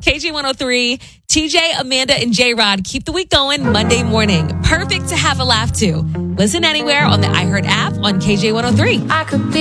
KJ103, TJ, Amanda, and J-Rod keep the week going Monday morning. Perfect to have a laugh to. Listen anywhere on the iHeart app on KJ103. I could be